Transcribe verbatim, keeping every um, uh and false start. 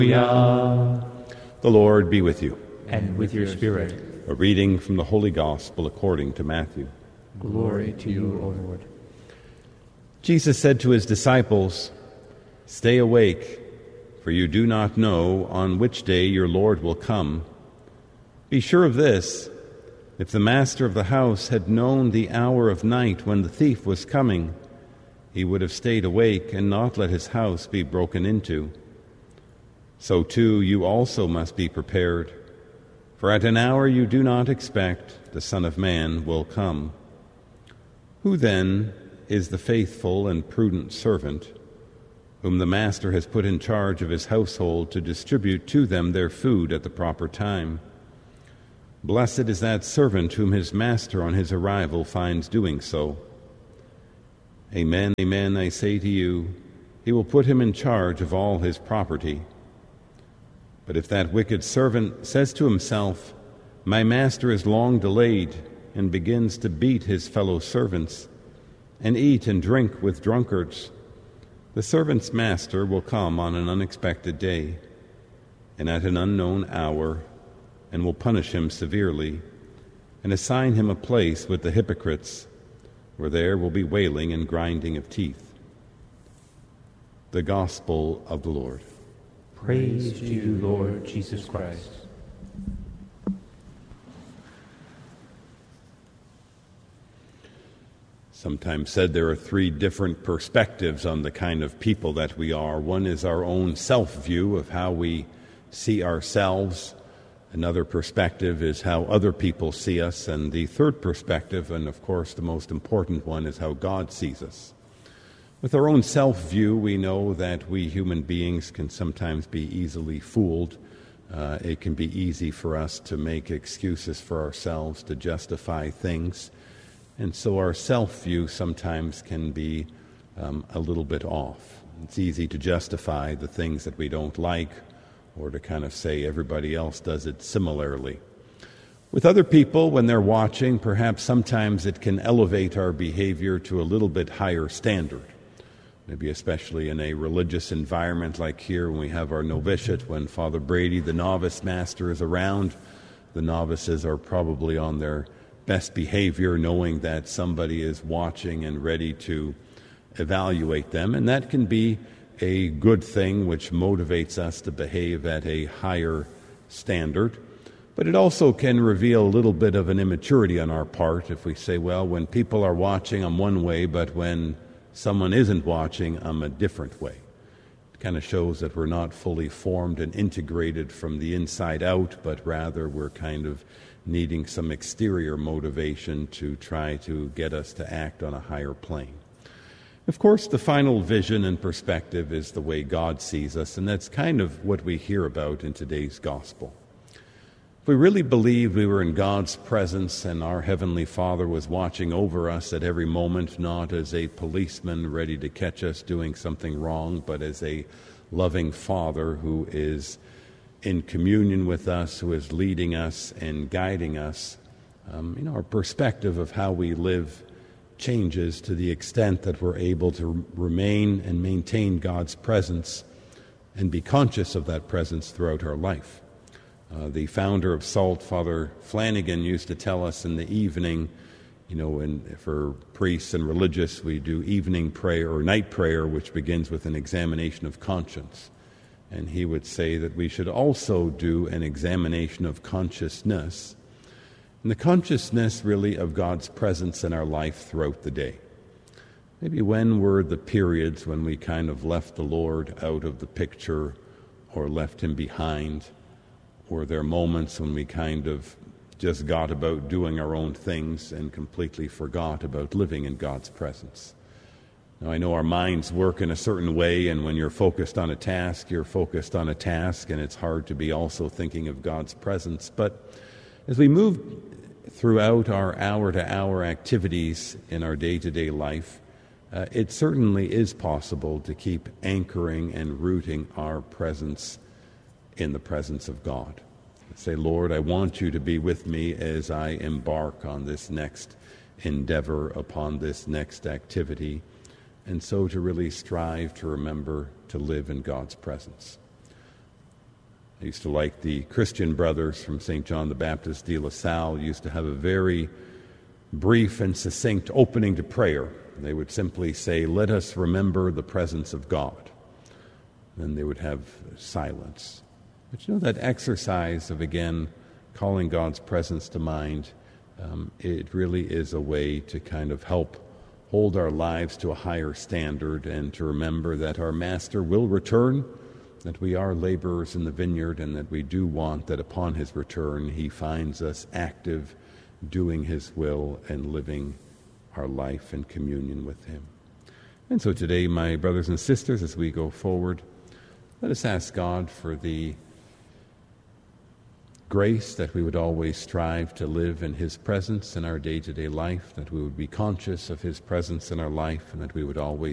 Hallelujah. The Lord be with you. And with your spirit. A reading from the Holy Gospel according to Matthew. Glory to you, O Lord. Jesus said to his disciples, "Stay awake, for you do not know on which day your Lord will come. Be sure of this, if the master of the house had known the hour of night when the thief was coming, he would have stayed awake and not let his house be broken into. So too you also must be prepared, for at an hour you do not expect the Son of Man will come. Who then is the faithful and prudent servant, whom the master has put in charge of his household to distribute to them their food at the proper time? Blessed is that servant whom his master on his arrival finds doing so. Amen, amen, I say to you, he will put him in charge of all his property. But if that wicked servant says to himself, 'My master is long delayed,' and begins to beat his fellow servants, and eat and drink with drunkards, the servant's master will come on an unexpected day, and at an unknown hour, and will punish him severely, and assign him a place with the hypocrites, where there will be wailing and grinding of teeth." The Gospel of the Lord. Praise to you, Lord Jesus Christ. Sometimes said there are three different perspectives on the kind of people that we are. One is our own self-view of how we see ourselves. Another perspective is how other people see us. And the third perspective, and of course the most important one, is how God sees us. With our own self-view, we know that we human beings can sometimes be easily fooled. Uh, it can be easy for us to make excuses for ourselves, to justify things. And so our self-view sometimes can be um, a little bit off. It's easy to justify the things that we don't like, or to kind of say everybody else does it similarly. With other people, when they're watching, perhaps sometimes it can elevate our behavior to a little bit higher standard. Maybe especially in a religious environment like here when we have our novitiate, when Father Brady, the novice master, is around, the novices are probably on their best behavior, knowing that somebody is watching and ready to evaluate them. And that can be a good thing which motivates us to behave at a higher standard. But it also can reveal a little bit of an immaturity on our part if we say, well, when people are watching, I'm one way, but when someone isn't watching, I'm a different way. It kind of shows that we're not fully formed and integrated from the inside out, but rather we're kind of needing some exterior motivation to try to get us to act on a higher plane. Of course, the final vision and perspective is the way God sees us, and that's kind of what we hear about in today's gospel. If we really believe we were in God's presence and our Heavenly Father was watching over us at every moment, not as a policeman ready to catch us doing something wrong, but as a loving Father who is in communion with us, who is leading us and guiding us, um, you know, our perspective of how we live changes to the extent that we're able to remain and maintain God's presence and be conscious of that presence throughout our life. Uh, the founder of SALT, Father Flanagan, used to tell us in the evening, you know, and for priests and religious, we do evening prayer or night prayer, which begins with an examination of conscience. And he would say that we should also do an examination of consciousness, and the consciousness really of God's presence in our life throughout the day. Maybe when were the periods when we kind of left the Lord out of the picture or left him behind? Were there moments when we kind of just got about doing our own things and completely forgot about living in God's presence? Now, I know our minds work in a certain way, and when you're focused on a task, you're focused on a task, and it's hard to be also thinking of God's presence. But as we move throughout our hour-to-hour activities in our day-to-day life, uh, it certainly is possible to keep anchoring and rooting our presence in the presence of God. Say, Lord, I want you to be with me as I embark on this next endeavor, upon this next activity, and so to really strive to remember to live in God's presence. I used to like the Christian brothers from Saint John the Baptist de La Salle used to have a very brief and succinct opening to prayer. They would simply say, "Let us remember the presence of God." Then they would have silence. But you know, that exercise of, again, calling God's presence to mind, um, it really is a way to kind of help hold our lives to a higher standard and to remember that our Master will return, that we are laborers in the vineyard, and that we do want that upon his return he finds us active, doing his will and living our life in communion with him. And so today, my brothers and sisters, as we go forward, let us ask God for the grace that we would always strive to live in his presence in our day-to-day life, that we would be conscious of his presence in our life, and that we would always